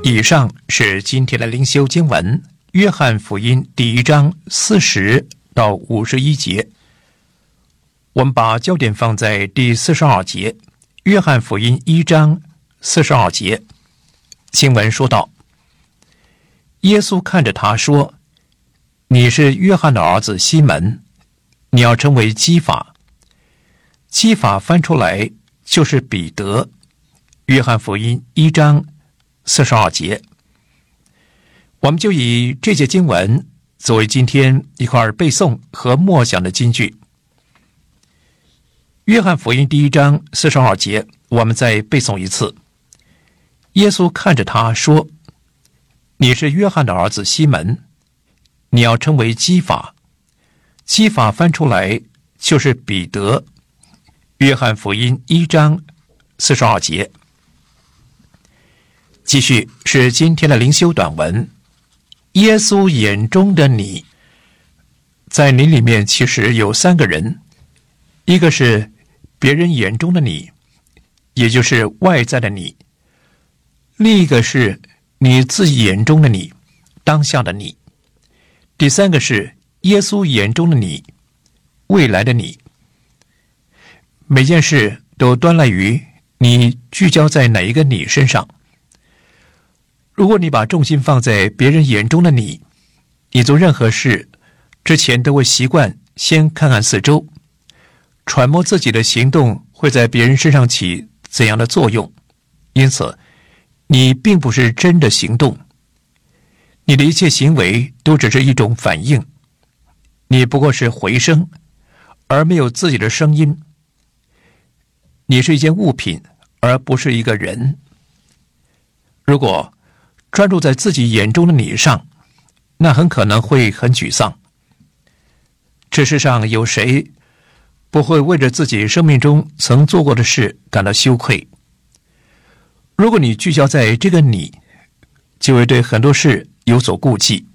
以上是今天的灵修经文，约翰福音第1章40到51节。我们把焦点放在第42节，约翰福音1章42节。经文说道：耶稣看着他说，你是约翰的儿子西门，你要称为基法。基法翻出来就是彼得。约翰福音1章42节。我们就以这节经文作为今天一块背诵和默想的金句。约翰福音第1章42节，我们再背诵一次。耶稣看着他说，你是约翰的儿子西门，你要称为基法。基法翻出来就是彼得。约翰福音1章42节。继续是今天的灵修短文。耶稣眼中的你，在你里面其实有3个人，一个是别人眼中的你，也就是外在的你；另一个是你自己眼中的你，当下的你；第3个是耶稣眼中的你，未来的你。每件事都端赖于你聚焦在哪一个你身上。如果你把重心放在别人眼中的你，你做任何事之前都会习惯先看看四周，揣摩自己的行动会在别人身上起怎样的作用。因此，你并不是真的行动，你的一切行为都只是一种反应，你不过是回声，而没有自己的声音。你是一件物品，而不是一个人。如果专注在自己眼中的你上，那很可能会很沮丧。这世上有谁不会为着自己生命中曾做过的事感到羞愧？如果你聚焦在这个你，就会对很多事有所顾忌。